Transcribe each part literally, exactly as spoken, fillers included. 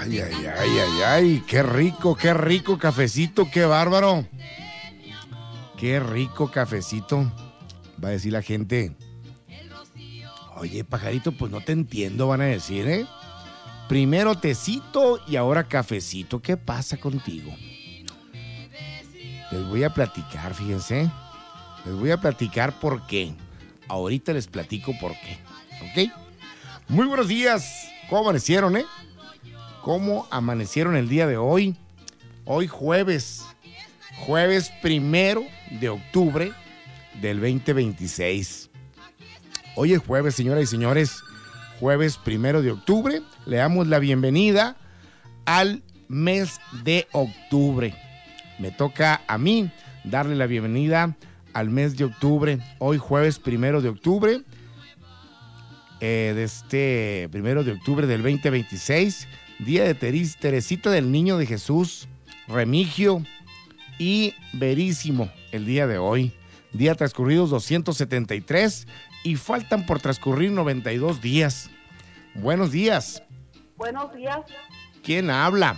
Ay, ay, ay, ay, ay, qué rico, qué rico cafecito, qué bárbaro. Qué rico cafecito. Va a decir la gente, oye, pajarito, pues no te entiendo, van a decir, ¿eh? Primero tecito y ahora cafecito. ¿Qué pasa contigo? Les voy a platicar, fíjense. Les voy a platicar por qué. Ahorita les platico por qué, ¿ok? Muy buenos días. ¿Cómo amanecieron, eh? ¿Cómo amanecieron el día de hoy? Hoy jueves. Jueves primero de octubre del veinte veintiséis. Hoy es jueves, señoras y señores. Jueves primero de octubre. Le damos la bienvenida al mes de octubre. Me toca a mí darle la bienvenida al mes de octubre. Hoy jueves primero de octubre. Eh, de este primero de octubre del veinte veintiséis. Día de Teres, Teresita del Niño de Jesús, Remigio y Verísimo el día de hoy. Día transcurridos doscientos setenta y tres y faltan por transcurrir noventa y dos días. Buenos días. Buenos días. ¿Quién habla?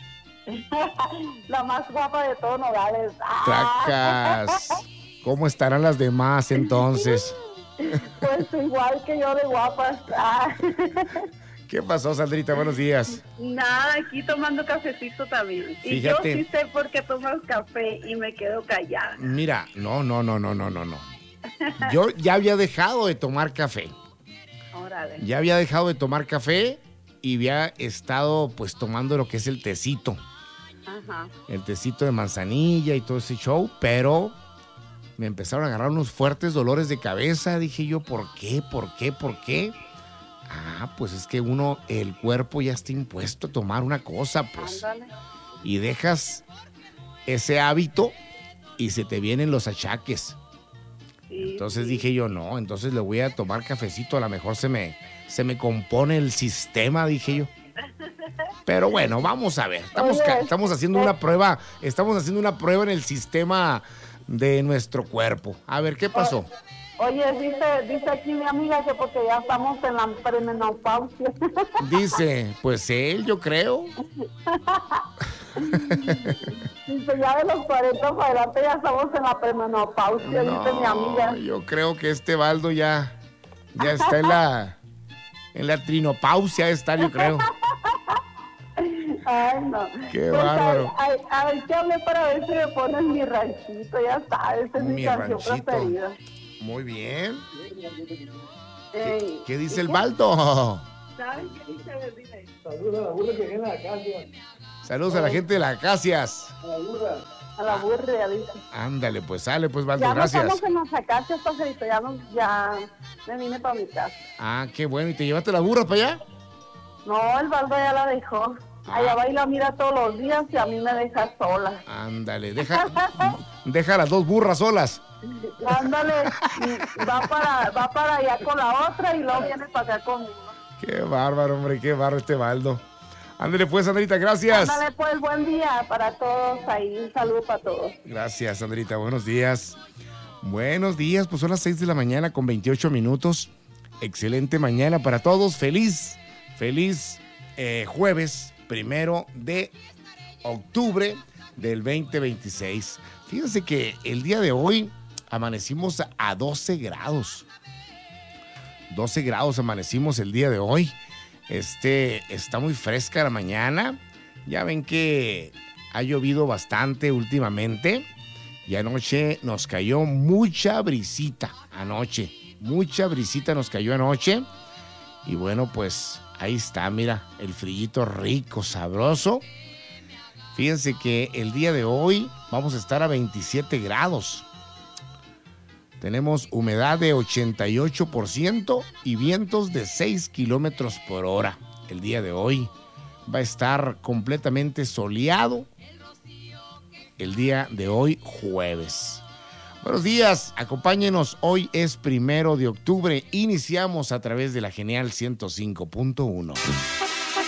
La más guapa de todo Nogales. Tracas. ¿Cómo estarán las demás entonces? Pues igual que yo de guapas. ¿Qué pasó, Sandrita? Buenos días. Nada, aquí tomando cafecito también. Fíjate. Y yo sí sé por qué tomas café y me quedo callada. Mira, no, no, no, no, no, no, no. Yo ya había dejado de tomar café. Órale. Ya había dejado de tomar café y había estado pues tomando lo que es el tecito. Ajá. El tecito de manzanilla y todo ese show, pero me empezaron a agarrar unos fuertes dolores de cabeza. Dije yo, ¿por qué? ¿Por qué? ¿Por qué? Ah, pues es que uno, el cuerpo ya está impuesto a tomar una cosa, pues. Ándale. Y dejas ese hábito y se te vienen los achaques. Sí, Entonces sí. dije yo, no, entonces le voy a tomar cafecito, a lo mejor se me, se me compone el sistema, dije yo. Pero bueno, vamos a ver. Estamos, Oye, ca- estamos haciendo una prueba, estamos haciendo una prueba en el sistema de nuestro cuerpo. A ver, ¿qué pasó? Oye, dice, dice aquí mi amiga que porque ya estamos en la premenopausia. Dice, pues él, yo creo. Dice, ya de los cuarenta para adelante ya estamos en la premenopausia, dice mi amiga. No, yo creo que este Baldo ya, ya está en la, en la trinopausia, está, yo creo. Ay, no. Qué Pues, bárbaro. A, a, a ver, que hablé para ver si me pones mi ranchito, ya sabes, esa es mi, Mi canción ranchito. preferida. Muy bien. Ey, ¿Qué dice ¿y el qué? Baldo? ¿Sabes qué dice? A ver, dime. Saludos a la burra que viene a la casa. Saludos a la gente de las acacias. A la burra. A la burra, dice. Ándale, pues sale, pues Baldo, Ya no gracias. estamos en las acacias, pajarito, ya, no, ya me vine para mi casa. Ah, qué bueno. ¿Y te llevaste la burra para allá? No, el Baldo ya la dejó. Ah. Allá va y la mira todos los días y a mí me deja sola. Ándale, deja, deja las dos burras solas. Ándale, y va para, va para allá con la otra y luego viene para acá conmigo. Qué bárbaro, hombre, qué bárbaro este Baldo. Ándale pues, Sandrita, gracias. Ándale, pues, buen día para todos ahí. Un saludo para todos. Gracias, Sandrita, buenos días. Buenos días, pues son las seis de la mañana con veintiocho minutos. Excelente mañana para todos. Feliz, feliz eh, jueves primero de octubre del veinte veintiséis. Fíjense que el día de hoy amanecimos a doce grados. doce grados amanecimos el día de hoy. Este, está muy fresca la mañana. Ya ven que ha llovido bastante últimamente. Y anoche nos cayó mucha brisita. Anoche. Mucha brisita nos cayó anoche. Y bueno, pues ahí está, mira, el frillito rico, sabroso. Fíjense que el día de hoy vamos a estar a veintisiete grados. Tenemos humedad de ochenta y ocho por ciento y vientos de seis kilómetros por hora. El día de hoy va a estar completamente soleado. El día de hoy, jueves. Buenos días, acompáñenos. Hoy es primero de octubre. Iniciamos a través de la Genial ciento cinco punto uno.